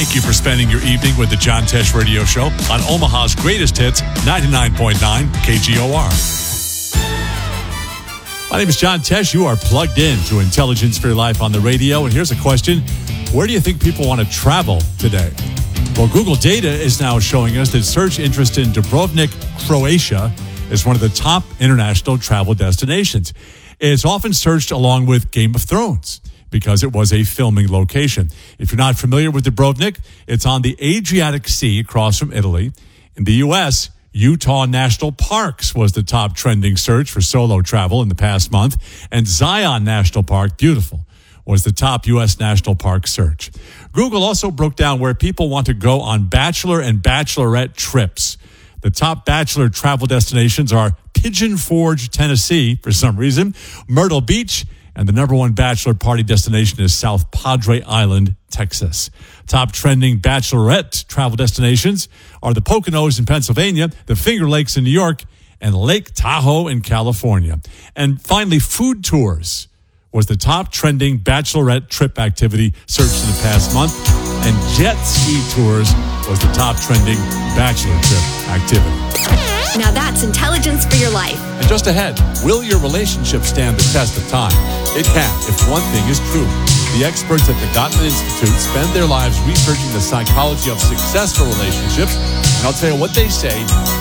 Thank you for spending your evening with the John Tesh Radio Show on Omaha's greatest hits, 99.9 KGOR. My name is John Tesh. You are plugged in to Intelligence for Your Life on the radio. And here's a question. Where do you think people want to travel today? Well, Google data is now showing us that search interest in Dubrovnik, Croatia, is one of the top international travel destinations. It's often searched along with Game of Thrones because it was a filming location. If you're not familiar with Dubrovnik, it's on the Adriatic Sea across from Italy. In the U.S., Utah National Parks was the top trending search for solo travel in the past month, and Zion National Park, beautiful, was the top U.S. national park search. Google also broke down where people want to go on bachelor and bachelorette trips. The top bachelor travel destinations are Pigeon Forge, Tennessee, for some reason, Myrtle Beach, and the number one bachelor party destination is South Padre Island, Texas. Top trending bachelorette travel destinations are the Poconos in Pennsylvania, the Finger Lakes in New York, and Lake Tahoe in California. And finally, food tours was the top trending bachelorette trip activity searched in the past month, and jet ski tours was the top trending bachelor trip activity. Now that's Intelligence for Your Life. And just ahead, will your relationship stand the test of time? It can, if one thing is true. The experts at the Gottman Institute spend their lives researching the psychology of successful relationships, and I'll tell you what they say